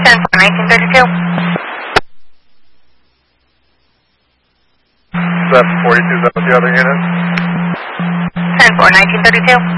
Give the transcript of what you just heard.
10-4-1932. 742, is that with the other unit? 10-4-1932.